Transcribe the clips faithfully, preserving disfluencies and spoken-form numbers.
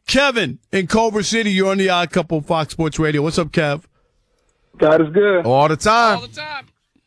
Kevin in Culver City. You're on the Odd Couple Fox Sports Radio. What's up, Kev? God is good. All the time. All the time.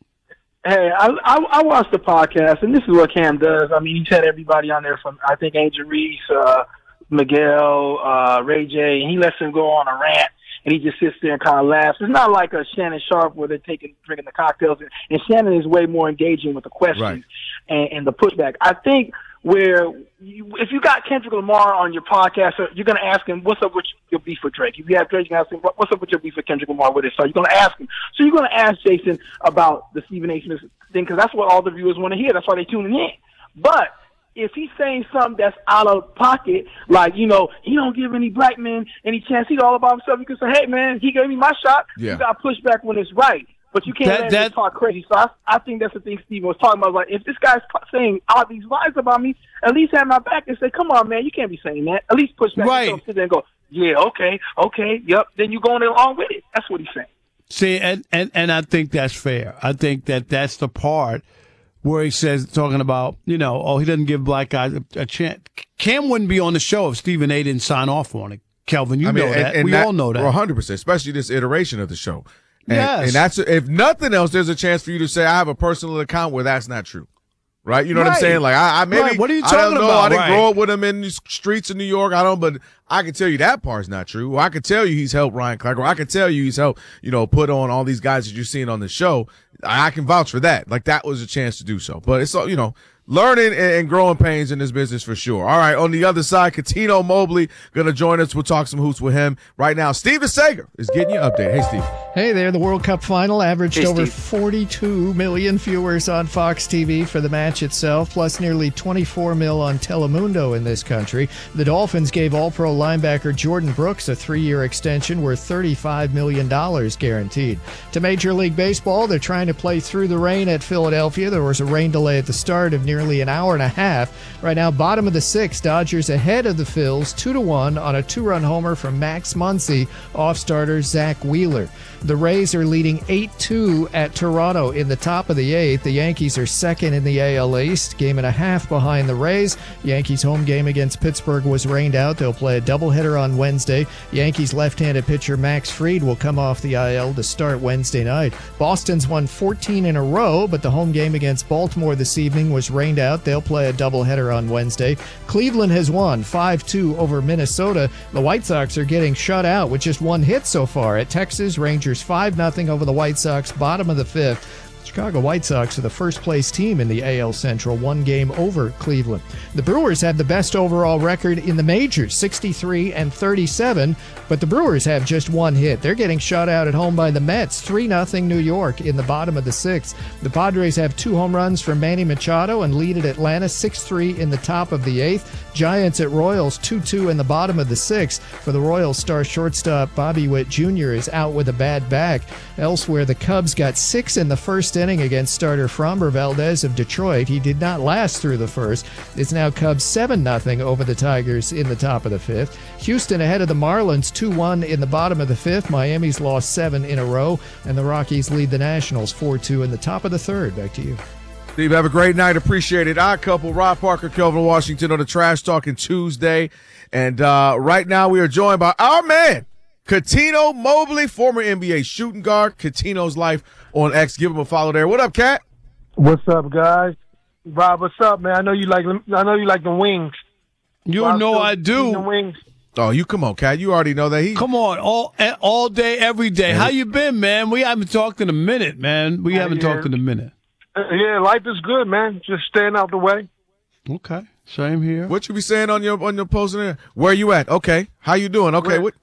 Hey, I, I I watched the podcast, and this is what Cam does. I mean, he's had everybody on there from, I think, Angel Reese, uh, Miguel, uh, Ray J, and he lets them go on a rant, and he just sits there and kind of laughs. It's not like a Shannon Sharp where they're taking drinking the cocktails, and, and Shannon is way more engaging with the questions Right. and, and the pushback. I think where you, if you got Kendrick Lamar on your podcast, you're going to ask him, what's up with your beef with Drake? If you have Drake, you're going to ask him, what's up with your beef with Kendrick Lamar with it? So you're going to ask him. So you're going to ask Jason about the Stephen A. Smith thing, because that's what all the viewers want to hear. That's why they're tuning in. But if he's saying something that's out of pocket, like, you know, he don't give any black men any chance, he's all about himself, you can say, hey, man, he gave me my shot. Yeah. You got to push back when it's right. But you can't That- let that- him talk crazy. So I, I think that's the thing Steven was talking about. Like, if this guy's saying all these lies about me, at least have my back and say, come on, man, you can't be saying that. At least push back. Right. And sit there and go, yeah, okay, okay, yep. Then you're going along with it. That's what he's saying. See, and, and, and I think that's fair. I think that that's the part where he says, talking about, you know, oh, he doesn't give black guys a, a chance. Cam wouldn't be on the show if Stephen A. didn't sign off on it. Kelvin, you I mean, know and- that. and we all know that. one hundred percent, especially this iteration of the show. And, Yes. and that's, if nothing else, there's a chance for you to say, I have a personal account where that's not true. Right? You know what I'm Right. saying? Like, I, I maybe, Right. What are you I don't talking know. about? I didn't Right. grow up with him in the streets of New York. I don't, but I can tell you that part's not true. Or I can tell you he's helped Ryan Clark. Or I can tell you he's helped, you know, put on all these guys that you're seeing on the show. I can vouch for that. Like, that was a chance to do so. But it's all, you know, learning and, and growing pains in this business for sure. All right, on the other side, Cuttino Mobley going to join us. We'll talk some hoops with him right now. Steve DeSager is getting you an update. Hey, Steve. Hey there, the World Cup final averaged Hey, over Steve. forty-two million viewers on Fox T V for the match itself, plus nearly twenty-four mil on Telemundo in this country. The Dolphins gave All-Pro linebacker Jordan Brooks a three-year extension worth thirty-five million dollars guaranteed. To Major League Baseball, they're trying to play through the rain at Philadelphia. There was a rain delay at the start of nearly an hour and a half. Right now, bottom of the sixth, Dodgers ahead of the Phils, two to one on a two-run homer from Max Muncy, off-starter Zach Wheeler. The Rays are leading eight two at Toronto in the top of the eighth. The Yankees are second in the A L East, game and a half behind the Rays. Yankees' home game against Pittsburgh was rained out. They'll play a doubleheader on Wednesday. Yankees left-handed pitcher Max Fried will come off the I L to start Wednesday night. Boston's won fourteen in a row, but the home game against Baltimore this evening was rained out. They'll play a doubleheader on Wednesday. Cleveland has won five two over Minnesota. The White Sox are getting shut out with just one hit so far at Texas. Rangers five nothing over the White Sox, bottom of the fifth. Chicago White Sox are the first-place team in the A L Central, one game over Cleveland. The Brewers have the best overall record in the majors, sixty-three and thirty-seven, but the Brewers have just one hit. They're getting shut out at home by the Mets, three nothing New York in the bottom of the sixth. The Padres have two home runs from Manny Machado and lead at Atlanta, six three in the top of the eighth. Giants at Royals, two two in the bottom of the sixth. For the Royals, star shortstop Bobby Witt Junior is out with a bad back. Elsewhere, the Cubs got six in the first inning against starter Framber Valdez of Detroit. He did not last through the first. It's now Cubs seven nothing over the Tigers in the top of the fifth. Houston ahead of the Marlins two one in the bottom of the fifth. Miami's lost seven in a row, and the Rockies lead the Nationals four two in the top of the third. Back to you. Steve, have a great night. Appreciate it. Odd couple, Rob Parker, Kelvin Washington on the Trash Talking Tuesday. And uh, right now we are joined by our man, Cuttino Mobley, former N B A shooting guard. Cuttino's Life on X. Give him a follow there. What up, Cat? What's up, guys? Rob, what's up, man? I know you like I know you like the wings. You Rob, know still I eating do. The wings. Oh, you come on, Cat. You already know that. He Come on, all all day, every day. How you been, man? We haven't talked in a minute, man. We Uh, haven't yeah. talked in a minute. Uh, yeah, life is good, man. Just staying out the way. Okay, same here. What you be saying on your on your post there? Where you at? Okay. How you doing? Okay. What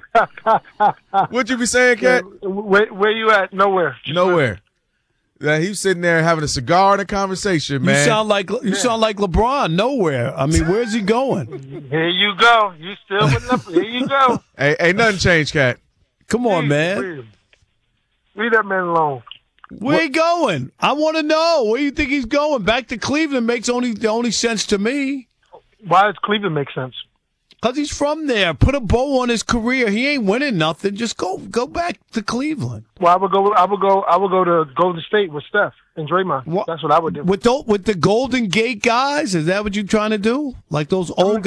what you be saying, Cat? where, where you at? Nowhere. Just Nowhere. Yeah, he's sitting there having a cigar and a conversation, man. You sound like you sound like LeBron. Nowhere. I mean, where's he going? Here you go. You still with nothing. Here you go. Hey, ain't nothing changed, Cat. Come on, Leave- man. Leave, leave that man alone. Where he going? I want to know. Where do you think he's going? Back to Cleveland makes only the only sense to me. Why does Cleveland make sense? Cause he's from there. Put a bow on his career. He ain't winning nothing. Just go go back to Cleveland. Well, I would go. I would go. I would go to Golden State with Steph and Draymond. What? That's what I would do. With the, with the Golden Gate guys? Is that what you're trying to do? Like those old